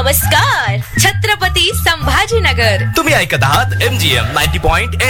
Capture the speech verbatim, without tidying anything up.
नमस्कार छत्रपती संभाजीनगर. तुम्ही ऐकत आहात M G M ninety point eight